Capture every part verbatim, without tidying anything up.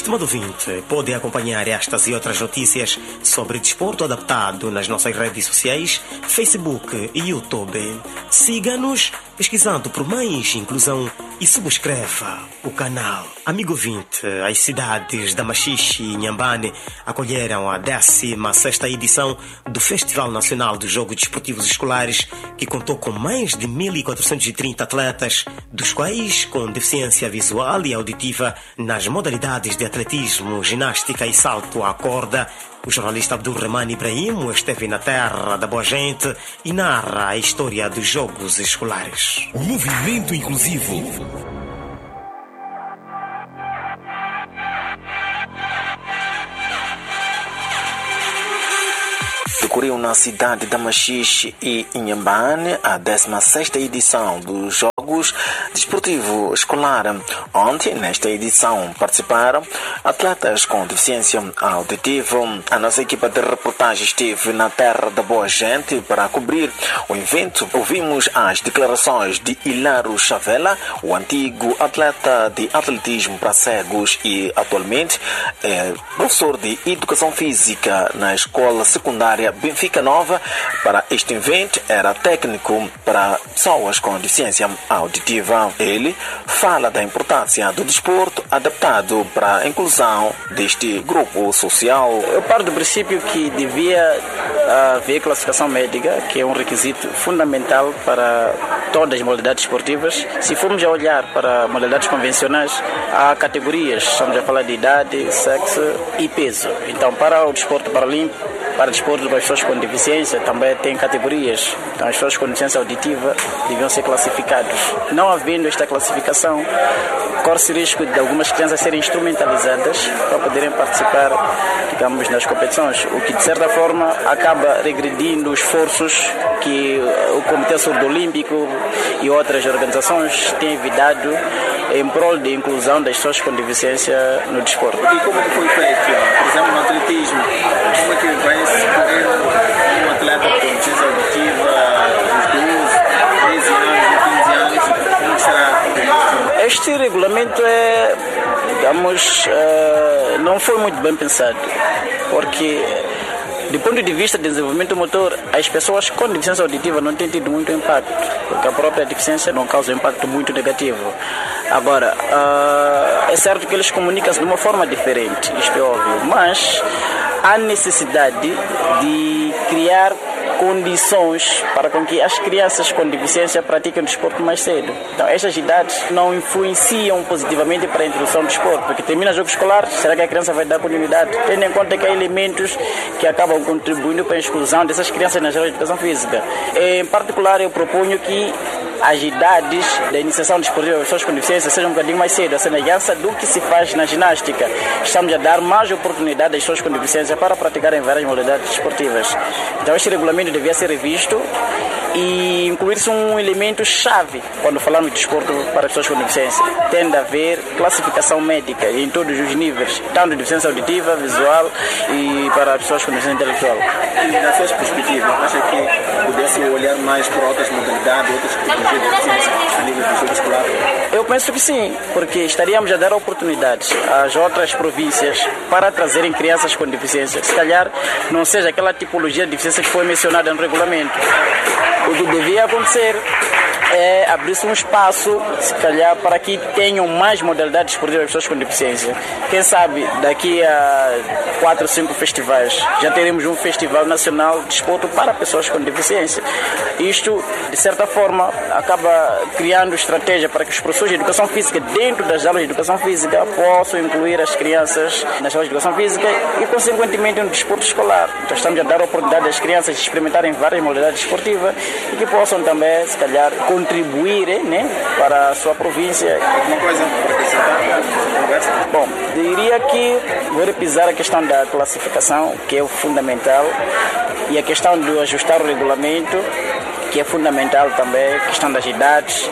Estimado ouvinte, pode acompanhar estas e outras notícias sobre desporto adaptado nas nossas redes sociais, Facebook e YouTube. Siga-nos pesquisando por mais inclusão e subscreva o canal. Amigo ouvinte, as cidades da Machixe e Inhambane acolheram a décima sexta edição do Festival Nacional dos Jogos Desportivos Escolares, que contou com mais de mil quatrocentos e trinta atletas, dos quais com deficiência visual e auditiva nas modalidades de atletismo, ginástica e salto à corda. O jornalista Abdulrahman Ibrahim esteve na terra da boa gente e narra a história dos Jogos Escolares. O movimento inclusivo. Decorreu na cidade da Machixe e Inhambane a décima sexta edição dos Jogos Desportivos Escolares, onde nesta edição participaram atletas com deficiência auditiva. A nossa equipa de reportagem esteve na terra da boa gente para cobrir o evento. Ouvimos as declarações de Hilaro Chavela, o antigo atleta de atletismo para cegos e atualmente é professor de educação física na escola secundária Benfica Nova. Para este evento era técnico para pessoas com deficiência auditiva. Ele fala da importância do desporto adaptado para a inclusão deste grupo social. Eu paro do princípio que devia haver classificação médica, que é um requisito fundamental para todas as modalidades esportivas. Se formos a olhar para modalidades convencionais, há categorias, estamos a falar de idade, sexo e peso. Então, para o desporto paralímpico, para o desporto para as pessoas com deficiência, também tem categorias. Então, as pessoas com deficiência auditiva deviam ser classificadas. Não havendo esta classificação, corre-se risco de algumas crianças serem instrumentalizadas para poderem participar, digamos, nas competições, o que, de certa forma, acaba regredindo os esforços que o Comitê Surdo-Olímpico e outras organizações têm evitado em prol de inclusão das pessoas com deficiência no desporto. E como que foi feito? Por exemplo, no atletismo, como é que vai se correr um atleta com deficiência auditiva dos doze, treze anos, quinze anos, como será? Este regulamento é, digamos, uh, não foi muito bem pensado, porque do ponto de vista de desenvolvimento motor, as pessoas com deficiência auditiva não têm tido muito impacto, porque a própria deficiência não causa um impacto muito negativo. Agora, uh, é certo que eles comunicam-se de uma forma diferente, isto é óbvio, mas há necessidade de criar condições para com que as crianças com deficiência pratiquem o desporto mais cedo. Então, estas idades não influenciam positivamente para a introdução do desporto, porque termina o jogo escolar, será que a criança vai dar continuidade? Tendo em conta que há elementos que acabam contribuindo para a exclusão dessas crianças nas aulas de educação física. Em particular, eu proponho que as idades da iniciação desportiva das pessoas com deficiência sejam um bocadinho mais cedo, a semelhança do que se faz na ginástica. Estamos a dar mais oportunidade às pessoas com deficiência para praticarem várias modalidades desportivas. Então, este regulamento devia ser revisto e incluir-se um elemento chave quando falamos de desporto para as pessoas com deficiência. Tem de haver classificação médica em todos os níveis, tanto de deficiência auditiva, visual e para as pessoas com deficiência intelectual. E nas suas perspectivas, acha que pudesse olhar mais para outras modalidades, outras tipologias de deficiência a nível do jogo escolar? Eu penso que sim, porque estaríamos a dar oportunidades às outras províncias para trazerem crianças com deficiência. Se calhar não seja aquela tipologia de deficiência que foi mencionada no regulamento. O que devia acontecer é abrir-se um espaço, se calhar, para que tenham mais modalidades esportivas para pessoas com deficiência. Quem sabe, daqui a quatro ou cinco festivais, já teremos um festival nacional de desporto para pessoas com deficiência. Isto, de certa forma, acaba criando estratégia para que os professores de educação física, dentro das aulas de educação física, possam incluir as crianças nas aulas de educação física e, consequentemente, no desporto escolar. Então, estamos a dar a oportunidade às crianças de experimentarem várias modalidades esportivas e que possam também, se calhar, contribuir, né, para a sua província. Alguma coisa para acrescentar nessa conversa? Bom, diria que vou repisar a questão da classificação, que é o fundamental, e a questão de ajustar o regulamento, que é fundamental também, a questão das idades,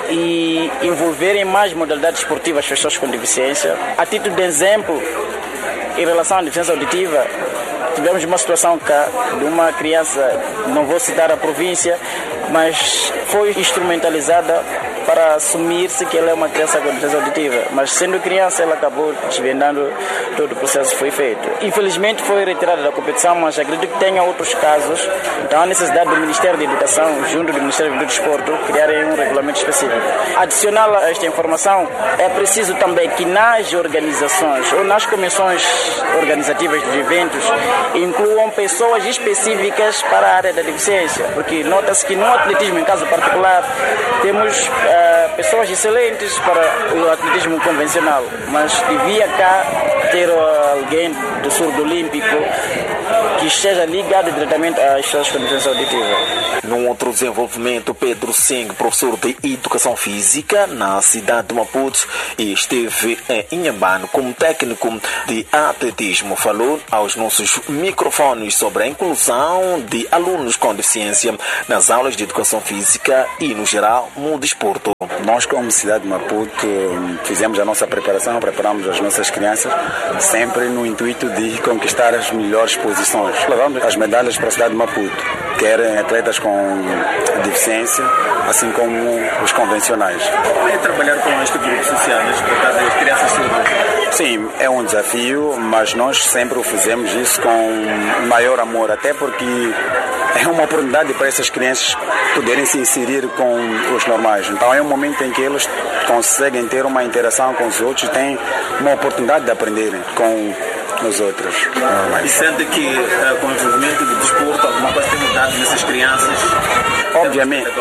e envolverem mais modalidades esportivas as pessoas com deficiência. A título de exemplo, em relação à deficiência auditiva, tivemos uma situação cá de uma criança, não vou citar a província, mas foi instrumentalizada para assumir-se que ela é uma criança com deficiência auditiva, mas sendo criança ela acabou desvendando todo o processo que foi feito. Infelizmente foi retirada da competição, mas acredito que tenha outros casos, então há necessidade do Ministério da Educação, junto do Ministério do Desporto, criarem um regulamento específico. Adicional a esta informação, é preciso também que nas organizações ou nas comissões organizativas dos eventos incluam pessoas específicas para a área da deficiência, porque nota-se que no atletismo, em caso particular, temos uh, pessoas excelentes para o atletismo convencional, mas devia cá ter uh, alguém do surdo olímpico que esteja ligado diretamente às pessoas com deficiência auditiva. Num outro desenvolvimento, Pedro Singh, professor de Educação Física na cidade de Maputo e esteve em Inhambane como técnico de atletismo, falou aos nossos microfones sobre a inclusão de alunos com deficiência nas aulas de Educação Física e, no geral, no desporto. Nós, como cidade de Maputo, fizemos a nossa preparação, preparamos as nossas crianças sempre no intuito de conquistar as melhores posições. Levamos as medalhas para a cidade de Maputo, querem atletas com deficiência, assim como os convencionais. Como é trabalhar com este grupo social, por causa das crianças surdas? Sim, é um desafio, mas nós sempre o fazemos isso com maior amor, até porque é uma oportunidade para essas crianças poderem se inserir com os normais. Então é um momento em que eles conseguem ter uma interação com os outros e têm uma oportunidade de aprenderem com os outros. E sente que uh, com o envolvimento do desporto alguma coisa tem mudado nessas crianças? Obviamente.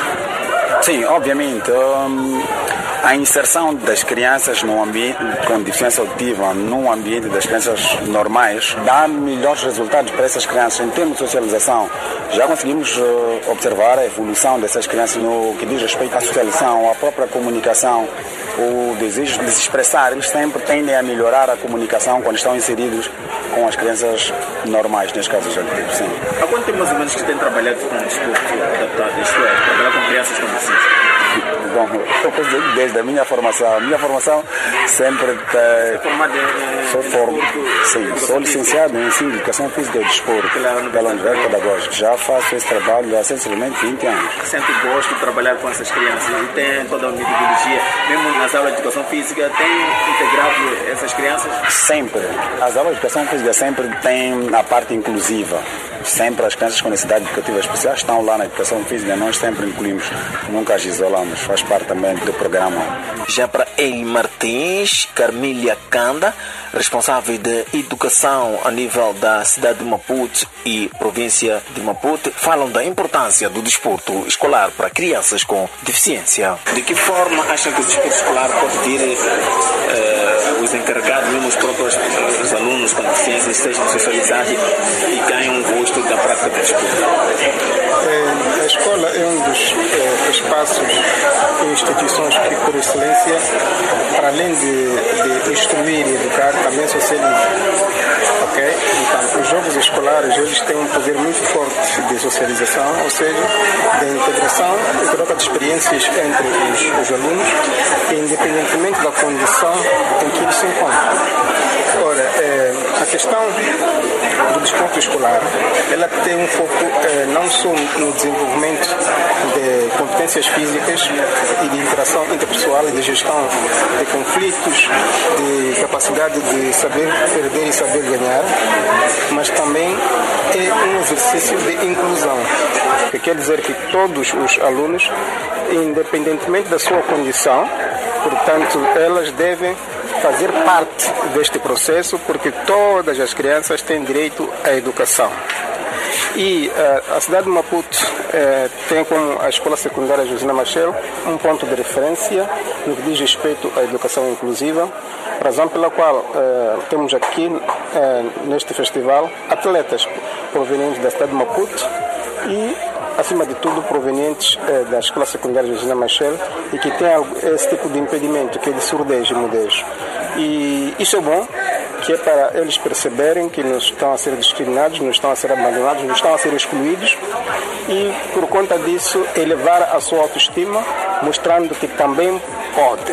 Sim, obviamente. Um, a inserção das crianças no ambiente com deficiência auditiva, num ambiente das crianças normais, dá melhores resultados para essas crianças em termos de socialização. Já conseguimos uh, observar a evolução dessas crianças no que diz respeito à socialização, à própria comunicação, o desejo de se expressar. Eles sempre tendem a melhorar a comunicação quando estão inseridos com as crianças normais, neste caso já de sim. Há quanto tempo mais ou menos que tem trabalhado com o desporto adaptado, isto é, trabalhar com crianças com deficiência? Bom, eu posso dizer desde a minha formação. A minha formação sempre está... Formado em... Sou, form... Sim, sou licenciado em ensino de Educação Física e Desporto pela Universidade Pedagógica. Já faço esse trabalho há sensivelmente vinte anos. Sempre gosto de trabalhar com essas crianças e tem toda a metodologia, mesmo nas aulas de Educação Física, tem integrado essas crianças? Sempre. As aulas de Educação Física sempre têm a parte inclusiva. Sempre as crianças com necessidades educativas especiais estão lá na Educação Física, nós sempre incluímos, nunca as isolamos, faz parte também do programa. Já para Eli Martins, Carmília Kanda, responsável de educação a nível da cidade de Maputo e província de Maputo, falam da importância do desporto escolar para crianças com deficiência. De que forma acham que o desporto escolar pode vir eh, os encarregados, mesmo os próprios os alunos com deficiência, sejam socializados e ganhem um gosto da prática do desporto? É, a escola é um dos é, espaços e instituições que, por excelência, para além de, de instruir e educar, também socializa. Ok? Então, os jogos escolares eles têm um poder muito forte de socialização, ou seja, de integração e troca de experiências entre os, os alunos, independentemente da condição em que eles se encontram. Ora, é, a questão do desporto escolar, ela tem um foco é, não só no desenvolvimento de competências físicas e de interação interpessoal e de gestão de conflitos, de capacidade de saber perder e saber ganhar, mas também é um exercício de inclusão, que quer dizer que todos os alunos, independentemente da sua condição, portanto, elas devem fazer parte deste processo, porque todas as crianças têm direito à educação. E uh, a cidade de Maputo uh, tem como a escola secundária Josina Machel um ponto de referência no que diz respeito à educação inclusiva, razão pela qual uh, temos aqui uh, neste festival atletas provenientes da cidade de Maputo e, acima de tudo, provenientes uh, da escola secundária Josina Machel e que têm esse tipo de impedimento, que é de surdez e mudez. E isso é bom, que é para eles perceberem que não estão a ser discriminados, não estão a ser abandonados, não estão a ser excluídos e, por conta disso, elevar a sua autoestima, mostrando que também pode.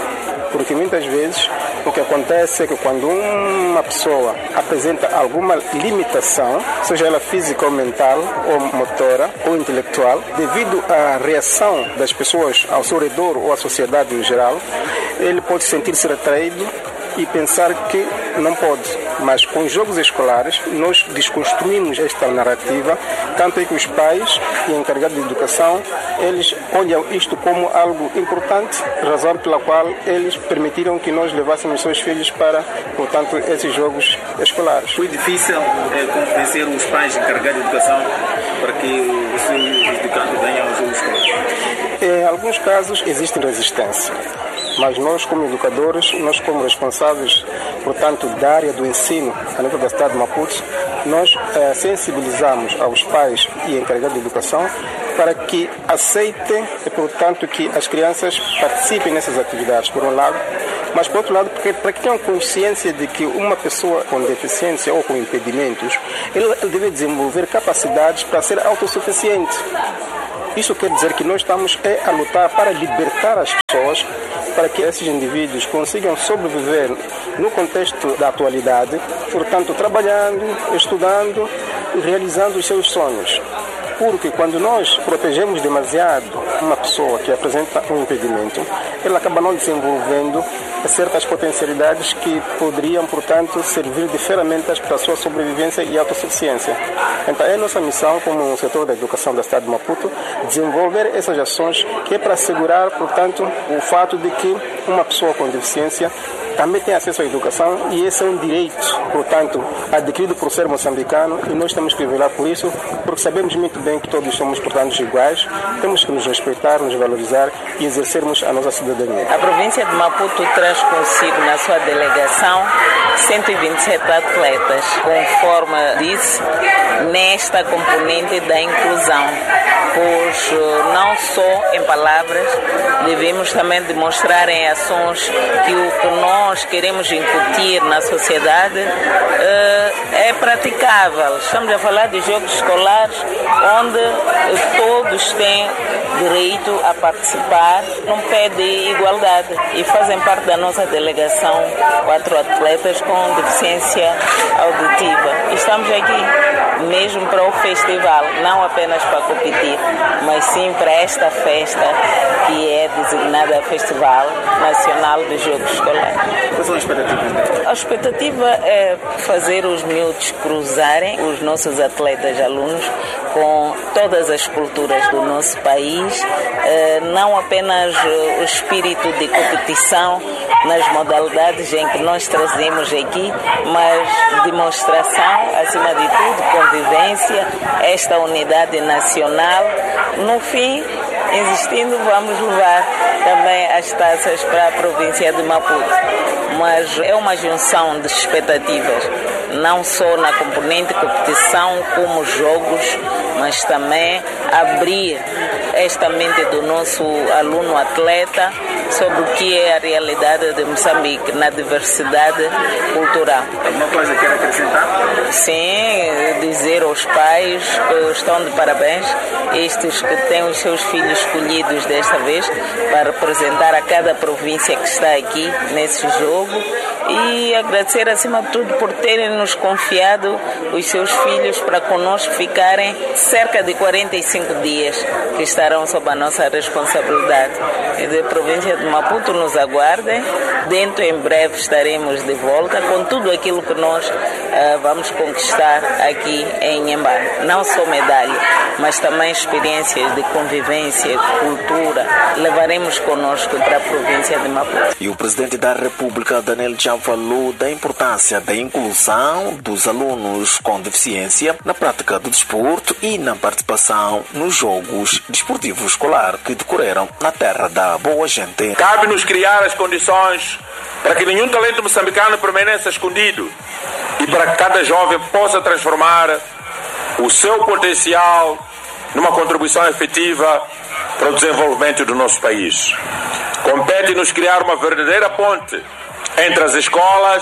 Porque muitas vezes o que acontece é que quando uma pessoa apresenta alguma limitação, seja ela física ou mental, ou motora, ou intelectual, devido à reação das pessoas ao seu redor ou à sociedade em geral, ele pode sentir-se retraído e pensar que não pode. Mas com os jogos escolares nós desconstruímos esta narrativa, tanto é que os pais e encarregados de educação, eles olham isto como algo importante, razão pela qual eles permitiram que nós levássemos seus filhos para, portanto, esses jogos escolares. Foi difícil é, convencer os pais encarregados de educação para que os seus educandos venham aos jogos escolares? Em alguns casos existe resistência. Mas nós, como educadores, nós como responsáveis, portanto, da área do ensino a nível da cidade de Maputo, nós eh, sensibilizamos aos pais e encarregados de educação para que aceitem, portanto, que as crianças participem nessas atividades, por um lado, mas, por outro lado, porque, para que tenham consciência de que uma pessoa com deficiência ou com impedimentos, ele deve desenvolver capacidades para ser autossuficiente. Isso quer dizer que nós estamos é, a lutar para libertar as pessoas, para que esses indivíduos consigam sobreviver no contexto da atualidade, portanto, trabalhando, estudando, realizando os seus sonhos. Porque quando nós protegemos demasiado uma pessoa que apresenta um impedimento, ela acaba não desenvolvendo certas potencialidades que poderiam, portanto, servir de ferramentas para a sua sobrevivência e autossuficiência. Então, é nossa missão, como setor da educação da cidade de Maputo, desenvolver essas ações que é para assegurar, portanto, o fato de que uma pessoa com deficiência também tem acesso à educação e esse é um direito, portanto, adquirido por ser moçambicano e nós temos que velar por isso, porque sabemos muito bem que todos somos, portanto, iguais, temos que nos respeitar, nos valorizar e exercermos a nossa cidadania. A província de Maputo traz consigo na sua delegação cento e vinte e sete atletas, conforme disse, nesta componente da inclusão, pois não só em palavras, devemos também demonstrar em ações que o que nós queremos incutir na sociedade é praticável. Estamos a falar de jogos escolares onde todos têm direito a participar num pé de igualdade e fazem parte da nossa delegação quatro atletas com deficiência auditiva. Estamos aqui mesmo para o festival, não apenas para competir, mas sim para esta festa que é designada Festival Nacional de Jogos Escolares. Quais são as expectativas? A expectativa é fazer os miúdos cruzarem, os nossos atletas alunos, com todas as culturas do nosso país, não apenas o espírito de competição nas modalidades em que nós trazemos aqui, mas demonstração, acima de tudo, convivência, esta unidade nacional. No fim, insistindo, vamos levar também as taças para a província de Maputo. Mas é uma junção de expectativas, não só na componente competição como jogos, mas também abrir esta mente do nosso aluno atleta sobre o que é a realidade de Moçambique na diversidade cultural. Alguma coisa quer acrescentar? Sim, dizer aos pais que estão de parabéns, estes que têm os seus filhos escolhidos desta vez para representar a cada província que está aqui nesse jogo, e agradecer acima de tudo por terem nos confiado os seus filhos para conosco ficarem cerca de quarenta e cinco dias que estarão sob a nossa responsabilidade. E a província de Maputo nos aguardem, dentro em breve estaremos de volta com tudo aquilo que nós uh, vamos conquistar aqui em Inhambane. Não só medalha, mas também experiências de convivência, cultura, levaremos conosco para a província de Maputo. E o Presidente da República, Daniel Chapo, falou da importância da inclusão dos alunos com deficiência na prática do desporto e na participação nos jogos desportivos escolares que decorreram na terra da boa gente. Cabe-nos criar as condições para que nenhum talento moçambicano permaneça escondido e para que cada jovem possa transformar o seu potencial numa contribuição efetiva para o desenvolvimento do nosso país. Compete-nos criar uma verdadeira ponte entre as escolas,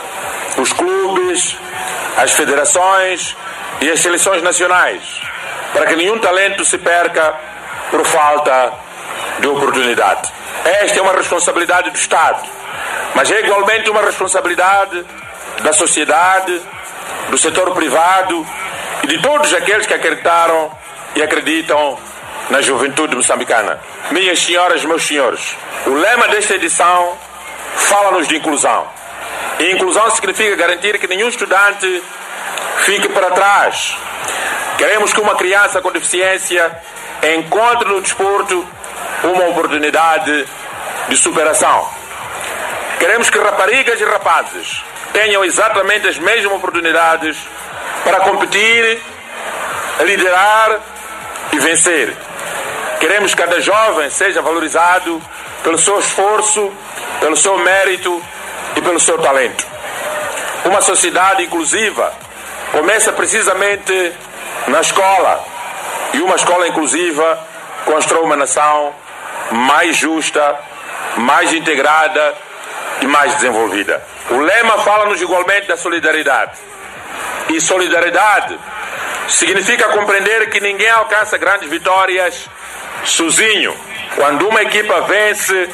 os clubes, as federações e as seleções nacionais, para que nenhum talento se perca por falta de oportunidade. Esta é uma responsabilidade do Estado, mas é igualmente uma responsabilidade da sociedade, do setor privado e de todos aqueles que acreditaram e acreditam na juventude moçambicana. Minhas senhoras e meus senhores, o lema desta edição fala-nos de inclusão. E inclusão significa garantir que nenhum estudante fique para trás. Queremos que uma criança com deficiência encontre no desporto uma oportunidade de superação. Queremos que raparigas e rapazes tenham exatamente as mesmas oportunidades para competir, liderar e vencer. Queremos que cada jovem seja valorizado pelo seu esforço, pelo seu mérito e pelo seu talento. Uma sociedade inclusiva começa precisamente na escola, e uma escola inclusiva constrói uma nação mais justa, mais integrada e mais desenvolvida. O lema fala-nos igualmente da solidariedade. E solidariedade significa compreender que ninguém alcança grandes vitórias sozinho. Quando uma equipa vence,